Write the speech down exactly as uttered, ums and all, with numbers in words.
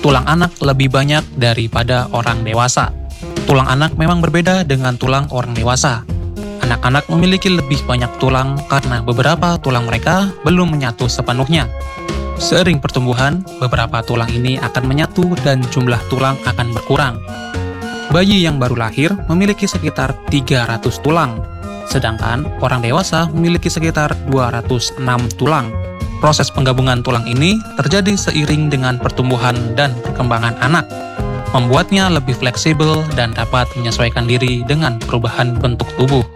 tulang anak lebih banyak daripada orang dewasa. Tulang anak memang berbeda dengan tulang orang dewasa. Anak-anak memiliki lebih banyak tulang karena beberapa tulang mereka belum menyatu sepenuhnya. Seiring pertumbuhan, beberapa tulang ini akan menyatu dan jumlah tulang akan berkurang. Bayi yang baru lahir memiliki sekitar tiga ratus tulang, sedangkan orang dewasa memiliki sekitar dua ratus enam tulang. Proses penggabungan tulang ini terjadi seiring dengan pertumbuhan dan perkembangan anak, membuatnya lebih fleksibel dan dapat menyesuaikan diri dengan perubahan bentuk tubuh.